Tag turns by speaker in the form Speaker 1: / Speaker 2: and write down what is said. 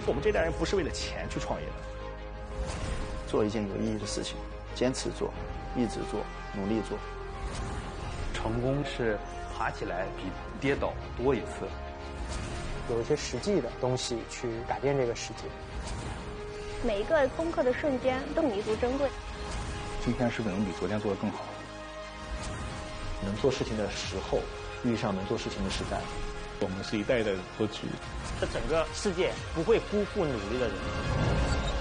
Speaker 1: 我们这代人不是为了钱去创业的，
Speaker 2: 做一件有意义的事情，坚持做，一直做，努力做。
Speaker 3: 成功是爬起来比跌倒多一次。
Speaker 4: 有一些实际的东西去改变这个世界。
Speaker 5: 每一个攻克的瞬间都弥足珍贵。
Speaker 1: 今天是不是能比昨天做得更好？
Speaker 6: 能做事情的时候，遇上能做事情的时代。
Speaker 1: 我们是一代一代的托举。
Speaker 7: 这整个世界不会辜负努力的人。